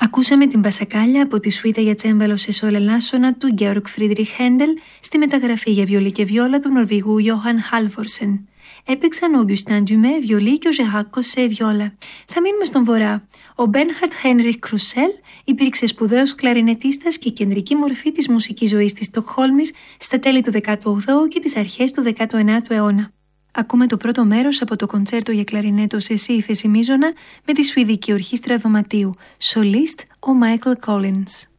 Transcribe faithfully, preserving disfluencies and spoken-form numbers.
Ακούσαμε την Πασακάλια από τη σουίτα για τσέμπαλο σε σόλ ελάσσονα του Γκέοργκ Φρίντριχ Χέντελ στη μεταγραφή για βιολί και βιόλα του Νορβηγού Γιόχαν Χάλφορσεν. Έπαιξαν ο Αugustin Dumais βιολί και ο Gérard Cosset βιόλα. Θα μείνουμε στον βορρά. Ο Μπέρνχαρτ Χένριχ Κρουσέλ υπήρξε σπουδαίος κλαρινετίστας και κεντρική μορφή της μουσικής ζωής της Στοκχόλμης στα τέλη του δέκατου όγδοου και τις αρχές του δέκατου ενάτου αιώνα. Ακούμε το πρώτο μέρος από το κοντσέρτο για κλαρινέτο σε σι ύφεση μείζωνα με τη Σουηδική Ορχήστρα Δωματίου, σολίστ ο Michael Collins.